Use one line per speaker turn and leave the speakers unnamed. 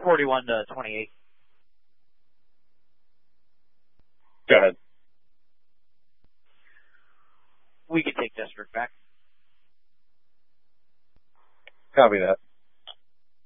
41-28.
Go ahead.
We can take district back.
Copy that.